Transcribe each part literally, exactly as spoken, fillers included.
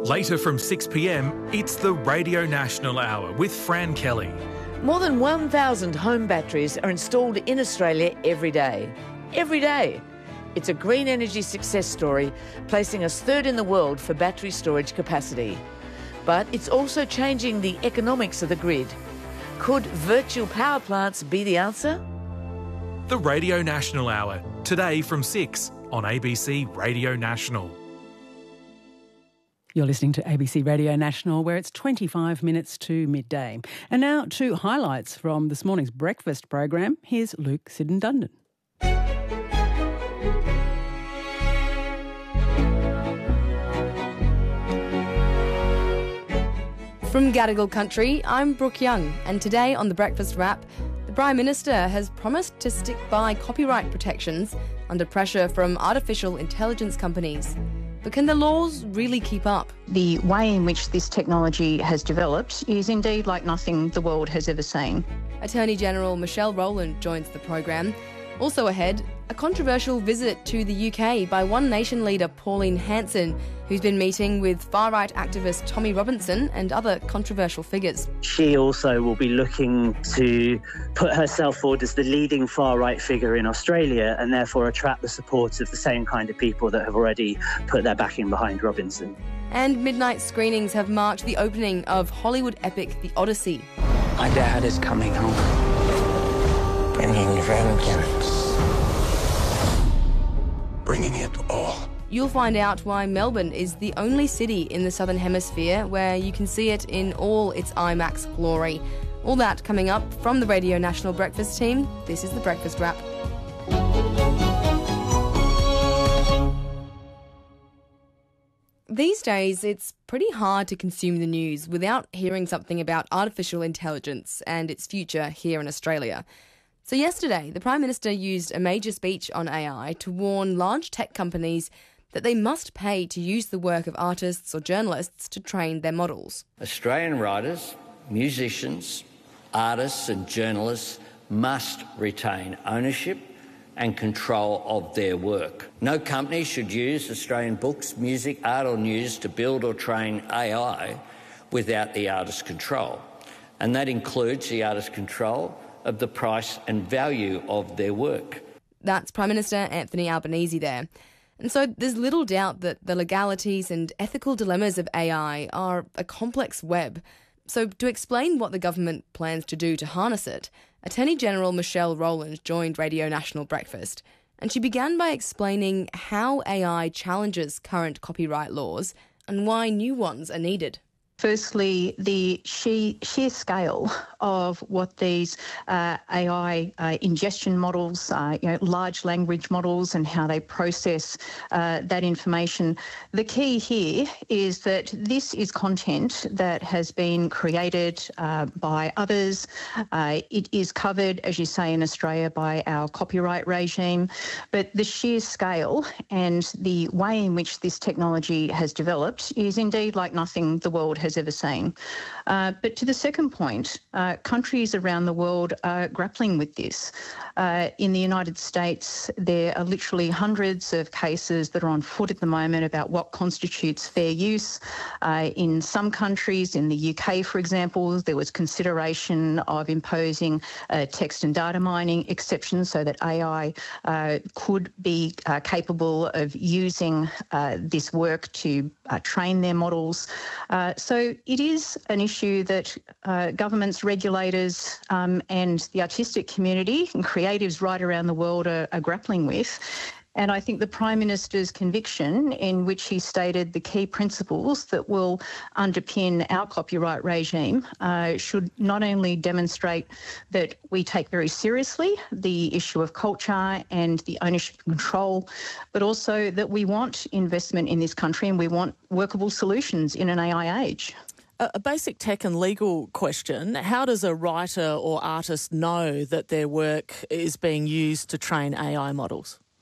Later from six p m, it's the Radio National Hour with Fran Kelly. More than one thousand home batteries are installed in Australia every day. Every day. It's a green energy success story, placing us third in the world for battery storage capacity. But it's also changing the economics of the grid. Could virtual power plants be the answer? The Radio National Hour, today from six on A B C Radio National. You're listening to A B C Radio National, where it's twenty-five minutes to midday. And now to highlights from this morning's breakfast program. Here's Luke Siddon-Dundon. From Gadigal Country, I'm Brooke Young, and today on The Breakfast Wrap, the Prime Minister has promised to stick by copyright protections under pressure from artificial intelligence companies. But can the laws really keep up? The way in which this technology has developed is indeed like nothing the world has ever seen. Attorney General Michelle Rowland joins the program. Also ahead, a controversial visit to the U K by One Nation leader Pauline Hanson, who's been meeting with far-right activist Tommy Robinson and other controversial figures. She also will be looking to put herself forward as the leading far-right figure in Australia and therefore attract the support of the same kind of people that have already put their backing behind Robinson. And midnight screenings have marked the opening of Hollywood epic The Odyssey. My dad is coming home, bringing vengeance, bringing it all. You'll find out why Melbourne is the only city in the Southern Hemisphere where you can see it in all its IMAX glory. All that coming up from the Radio National Breakfast team. This is The Breakfast Wrap. These days, it's pretty hard to consume the news without hearing something about artificial intelligence and its future here in Australia. So yesterday, the Prime Minister used a major speech on A I to warn large tech companies that they must pay to use the work of artists or journalists to train their models. Australian writers, musicians, artists and journalists must retain ownership and control of their work. No company should use Australian books, music, art or news to build or train A I without the artist's control. And that includes the artist's control of the price and value of their work. That's Prime Minister Anthony Albanese there. And so there's little doubt that the legalities and ethical dilemmas of A I are a complex web. So to explain what the government plans to do to harness it, Attorney General Michelle Rowland joined Radio National Breakfast, and she began by explaining how A I challenges current copyright laws and why new ones are needed. Firstly, the sheer, sheer scale of what these uh, A I uh, ingestion models, uh, you know, large language models and how they process uh, that information. The key here is that this is content that has been created uh, by others. Uh, it is covered, as you say, in Australia by our copyright regime. But the sheer scale and the way in which this technology has developed is indeed like nothing the world has ever seen. Uh, but to the second point, uh, countries around the world are grappling with this. Uh, in the United States, there are literally hundreds of cases that are on foot at the moment about what constitutes fair use. Uh, in some countries, in the U K, for example, there was consideration of imposing uh, text and data mining exceptions so that A I uh, could be uh, capable of using uh, this work to uh, train their models. Uh, so it is an issue that uh, governments, regulators um, and the artistic community and creatives right around the world are, are grappling with. And I think the Prime Minister's conviction, in which he stated the key principles that will underpin our copyright regime, uh, should not only demonstrate that we take very seriously the issue of culture and the ownership and control, but also that we want investment in this country and we want workable solutions in an A I age. A basic tech and legal question: how does a writer or artist know that their work is being used to train A I models?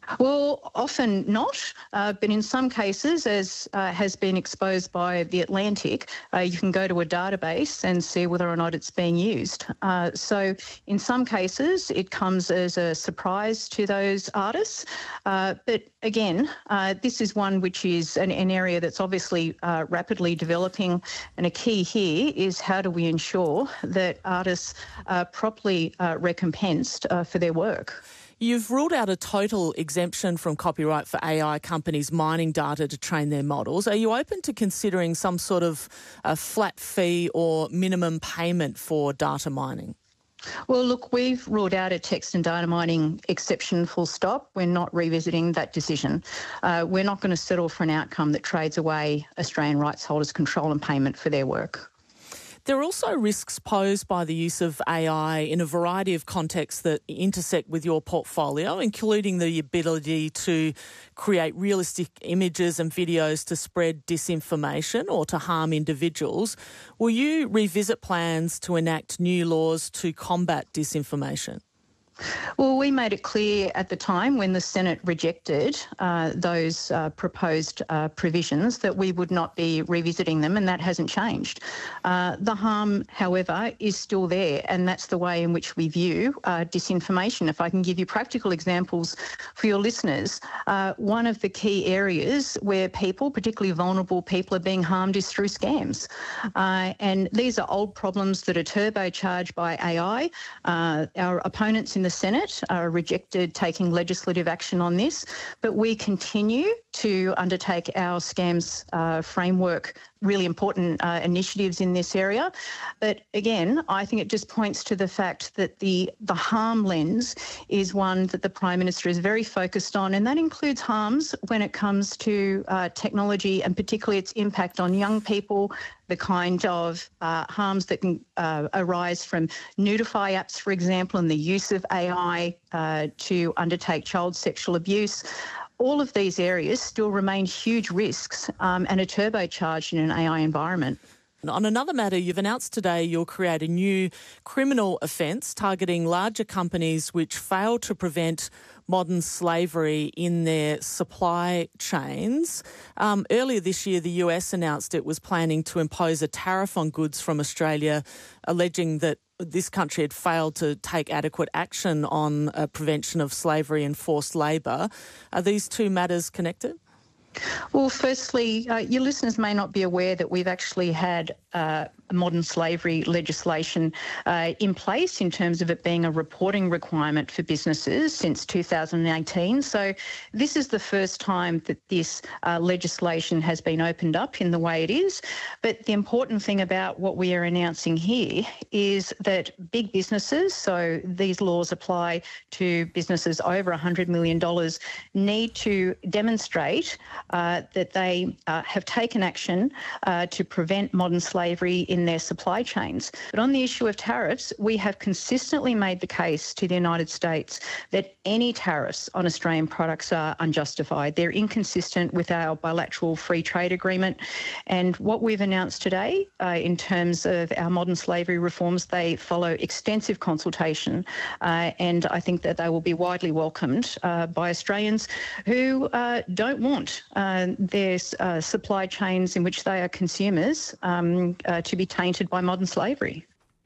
Well, often not, uh, but in some cases, as uh, has been exposed by The Atlantic, uh, you can go to a database and see whether or not it's being used. Uh, so in some cases, it comes as a surprise to those artists. Uh, but again, uh, this is one which is an, an area that's obviously uh, rapidly developing, and a key here is how do we ensure that artists are properly uh, recompensed uh, for their work. You've ruled out a total exemption from copyright for A I companies mining data to train their models. Are you open to considering some sort of a flat fee or minimum payment for data mining? Well, look, we've ruled out a text and data mining exception full stop. We're not revisiting that decision. Uh, we're not going to settle for an outcome that trades away Australian rights holders' control and payment for their work. There are also risks posed by the use of A I in a variety of contexts that intersect with your portfolio, including the ability to create realistic images and videos to spread disinformation or to harm individuals. Will you revisit plans to enact new laws to combat disinformation? Well, we made it clear at the time when the Senate rejected uh, those uh, proposed uh, provisions that we would not be revisiting them, and that hasn't changed. Uh, the harm, however, is still there, and that's the way in which we view uh, disinformation. If I can give you practical examples for your listeners, uh, one of the key areas where people, particularly vulnerable people, are being harmed is through scams. Uh, and these are old problems that are turbocharged by A I. Uh, our opponents in the Senate uh, rejected taking legislative action on this, but we continue to undertake our scams uh, framework, really important uh, initiatives in this area. But again, I think it just points to the fact that the, the harm lens is one that the Prime Minister is very focused on, and that includes harms when it comes to uh, technology and particularly its impact on young people, the kind of uh, harms that can uh, arise from Nudify apps, for example, and the use of A I uh, to undertake child sexual abuse. All of these areas still remain huge risks um, and are turbocharged in an A I environment. On another matter, you've announced today you'll create a new criminal offence targeting larger companies which fail to prevent modern slavery in their supply chains. Um, earlier this year, the U S announced it was planning to impose a tariff on goods from Australia, alleging that this country had failed to take adequate action on uh, prevention of slavery and forced labour. Are these two matters connected? Well, firstly, uh, your listeners may not be aware that we've actually had uh, modern slavery legislation uh, in place in terms of it being a reporting requirement for businesses since two thousand eighteen. So this is the first time that this uh, legislation has been opened up in the way it is. But the important thing about what we are announcing here is that big businesses, so these laws apply to businesses over one hundred million dollars, need to demonstrate uh, that they uh, have taken action uh, to prevent modern slavery in their supply chains. But on the issue of tariffs, we have consistently made the case to the United States that any tariffs on Australian products are unjustified. They're inconsistent with our bilateral free trade agreement. And what we've announced today uh, in terms of our modern slavery reforms, they follow extensive consultation. Uh, and I think that they will be widely welcomed uh, by Australians who uh, don't want uh, their uh, supply chains in which they are consumers um, uh, to be tainted by modern slavery.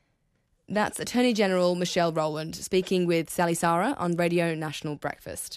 That's Attorney General Michelle Rowland speaking with Sally Sara on Radio National Breakfast.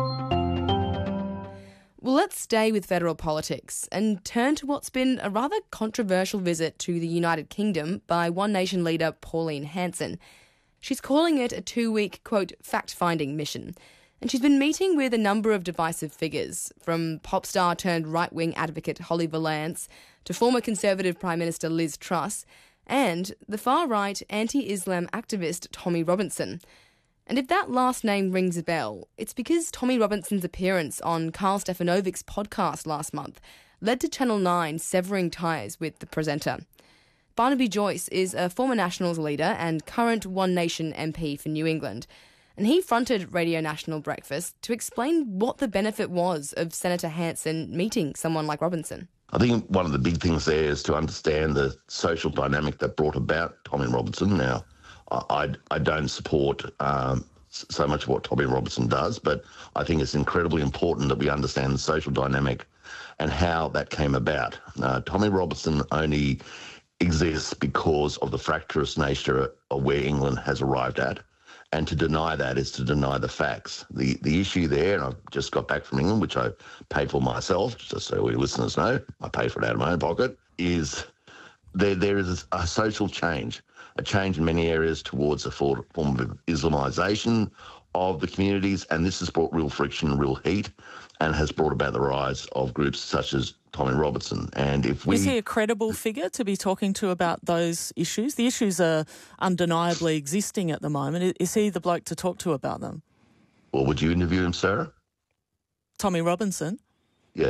Well, let's stay with federal politics and turn to what's been a rather controversial visit to the United Kingdom by One Nation leader Pauline Hanson. She's calling it a two-week, quote, fact-finding mission. And she's been meeting with a number of divisive figures, from pop star turned right-wing advocate Holly Valance to former Conservative Prime Minister Liz Truss and the far-right anti-Islam activist Tommy Robinson. And if that last name rings a bell, it's because Tommy Robinson's appearance on Carl Stefanovic's podcast last month led to Channel nine severing ties with the presenter. Barnaby Joyce is a former Nationals leader and current One Nation M P for New England, and he fronted Radio National Breakfast to explain what the benefit was of Senator Hanson meeting someone like Robinson. I think one of the big things there is to understand the social dynamic that brought about Tommy Robinson. Now, I, I don't support um, so much of what Tommy Robinson does, but I think it's incredibly important that we understand the social dynamic and how that came about. Uh, Tommy Robinson only exists because of the fractious nature of where England has arrived at. And to deny that is to deny the facts. The the issue there, and I've just got back from England, which I paid for myself, just so your listeners know, I paid for it out of my own pocket, is there there is a social change, a change in many areas towards a form of Islamisation of the communities, and this has brought real friction, real heat, and has brought about the rise of groups such as Tommy Robinson. And if we... Is he a credible figure to be talking to about those issues? The issues are undeniably existing at the moment. Is he the bloke to talk to about them? Well, would you interview him, Sarah? Tommy Robinson? Yeah.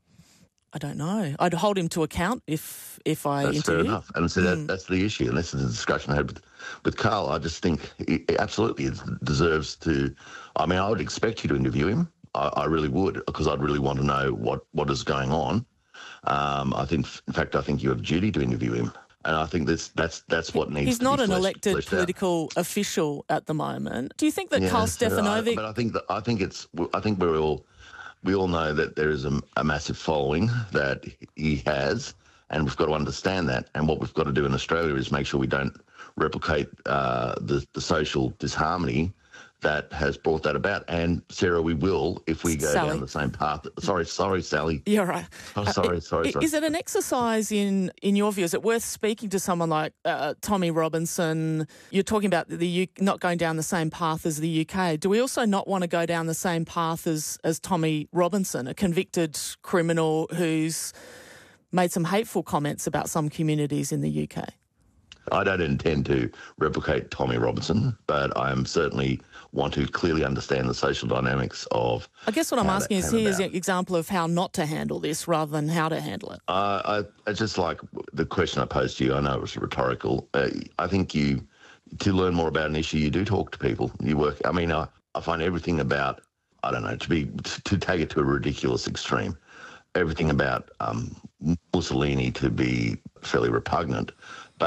I don't know. I'd hold him to account if if I That's interviewed. fair enough. And so that, mm. that's the issue. And this is the discussion I had with, with Carl. I just think he absolutely deserves to... I mean, I would expect you to interview him. I, I really would, because I'd really want to know what, what is going on. Um, I think, in fact, I think you have a duty to interview him. And I think that's that's that's what needs He's to be not an fleshed, elected fleshed political out. official at the moment. Do you think that yeah, Carl so Stefanovic... I, but I think that I think it's I think we're all we all know that there is a, a massive following that he has, and we've got to understand that. And what we've got to do in Australia is make sure we don't replicate uh, the the social disharmony that has brought that about. And, Sarah, we will if we go Sally. down the same path. Sorry, sorry, Sally. You're right. Oh, sorry, uh, sorry, sorry. Is it an exercise in, in your view? Is it worth speaking to someone like uh, Tommy Robinson? You're talking about the U- not going down the same path as the U K. Do we also not want to go down the same path as, as Tommy Robinson, a convicted criminal who's made some hateful comments about some communities in the U K? I don't intend to replicate Tommy Robinson, but I am certainly want to clearly understand the social dynamics of... I guess what I'm asking is here's an example of how not to handle this rather than how to handle it. Uh, I, I just like the question I posed to you. I know it was rhetorical. Uh, I think you, to learn more about an issue, you do talk to people. You work... I mean, I, I find everything about, I don't know, to be to take it to a ridiculous extreme, everything about um, Mussolini to be fairly repugnant.